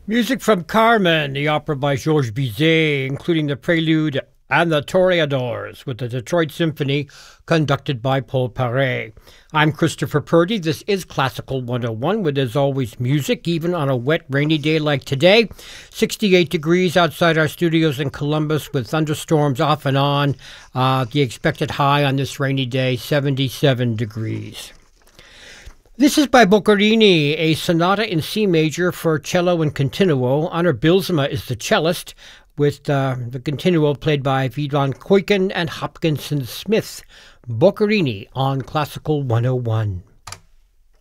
Music from Carmen, the opera by Georges Bizet, including the prelude and the Toreadors with the Detroit Symphony conducted by Paul Paré. I'm Christopher Purdy. This is Classical 101, where there's always music, even on a wet, rainy day like today. 68 degrees outside our studios in Columbus with thunderstorms off and on. The expected high on this rainy day, 77 degrees. This is by Boccherini, a sonata in C major for cello and continuo. Honor Bilsma is the cellist, with the continuo played by Vidwan Kuiken and Hopkinson Smith. Boccherini on Classical 101.